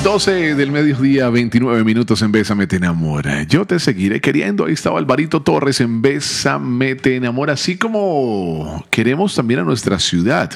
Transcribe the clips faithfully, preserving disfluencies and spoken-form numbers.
doce del mediodía, veintinueve minutos en Bésame te enamora. Yo te seguiré queriendo. Ahí estaba Alvarito Torres en Bésame te enamora. Así como queremos también a nuestra ciudad.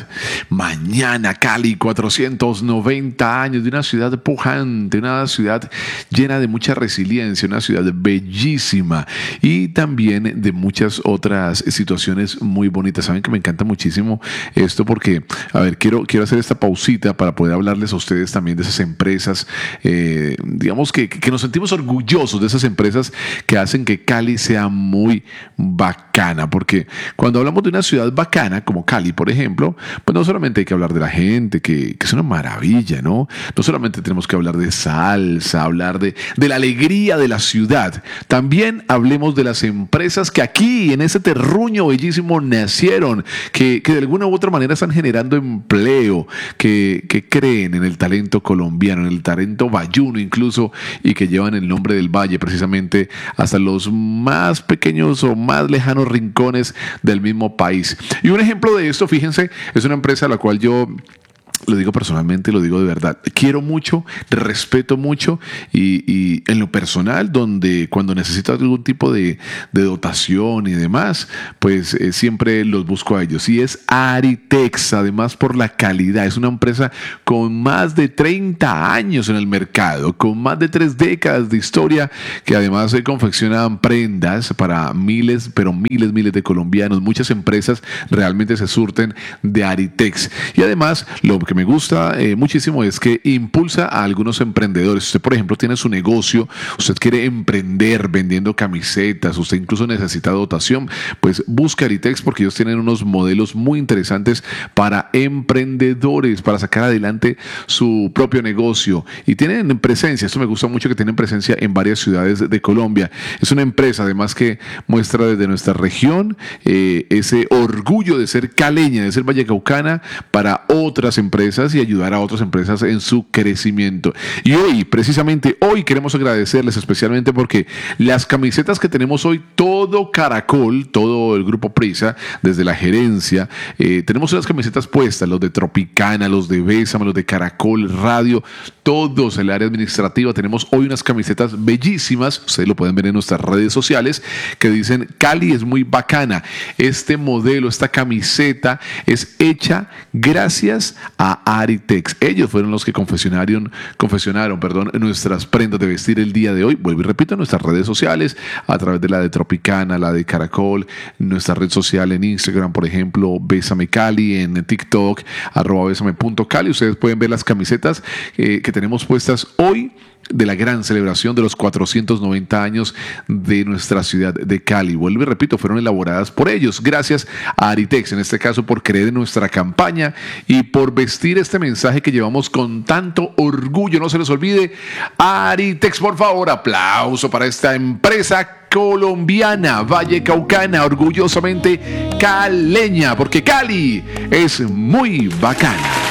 Mañana, Cali, cuatrocientos noventa años de una ciudad pujante, una ciudad llena de mucha resiliencia, una ciudad bellísima y también de muchas otras situaciones muy bonitas. Saben que me encanta muchísimo esto porque, a ver, quiero, quiero hacer esta pausita para poder hablarles a ustedes también de esas empresas, eh, digamos que, que nos sentimos orgullosos de esas empresas que hacen que Cali sea muy bacana, porque cuando hablamos de una ciudad bacana como Cali, por ejemplo, pues no solamente hay que hablar de la gente, que, que es una maravilla, ¿no? No solamente tenemos que hablar de salsa, hablar de, de la alegría de la ciudad, también hablemos de las empresas que aquí, en ese terruño bellísimo, nacieron, que, que de alguna u otra manera están generando empleo, que, que creen en el talento colombiano, en el talento bayuno incluso, y que llevan el nombre del valle precisamente hasta los más pequeños o más lejanos rincones del mismo país. Y un ejemplo de esto, fíjense, es una empresa a la cual yo lo digo personalmente, lo digo de verdad, quiero mucho, respeto mucho y, y en lo personal, donde cuando necesito algún tipo de, de dotación y demás, pues eh, siempre los busco a ellos. Y es Aritex, además por la calidad. Es una empresa con más de treinta años en el mercado, con más de tres décadas de historia, que además se confeccionan prendas para miles, pero miles, miles de colombianos. Muchas empresas realmente se surten de Aritex. Y además, lo que me gusta eh, muchísimo es que impulsa a algunos emprendedores. Usted, por ejemplo, tiene su negocio, usted quiere emprender vendiendo camisetas, usted incluso necesita dotación, pues busca Aritex porque ellos tienen unos modelos muy interesantes para emprendedores, para sacar adelante su propio negocio. Y tienen presencia, esto me gusta mucho, que tienen presencia en varias ciudades de Colombia. Es una empresa además que muestra desde nuestra región eh, ese orgullo de ser caleña, de ser vallecaucana para otras empresas y ayudar a otras empresas en su crecimiento. Y hoy, precisamente hoy, queremos agradecerles especialmente porque las camisetas que tenemos hoy, todo Caracol, todo el grupo Prisa, desde la gerencia, eh, tenemos unas camisetas puestas, los de Tropicana, los de Bésame, los de Caracol Radio, todos, el área administrativa. Tenemos hoy unas camisetas bellísimas, ustedes lo pueden ver en nuestras redes sociales, que dicen Cali es muy bacana. Este modelo, esta camiseta es hecha gracias a Aritex. Ellos fueron los que confeccionaron, confeccionaron perdón, nuestras prendas de vestir el día de hoy. Vuelvo y repito, en nuestras redes sociales, a través de la de Tropicana, la de Caracol, nuestra red social en Instagram, por ejemplo, Bésame Cali, en TikTok, arroba bésame punto cali. Ustedes pueden ver las camisetas eh, que tenemos puestas hoy de la gran celebración de los cuatrocientos noventa años de nuestra ciudad de Cali. Vuelvo y repito, fueron elaboradas por ellos, gracias a Aritex, en este caso por creer en nuestra campaña y por vestir este mensaje que llevamos con tanto orgullo. No se les olvide, Aritex, por favor, aplauso para esta empresa colombiana, vallecaucana, orgullosamente caleña, porque Cali es muy bacana.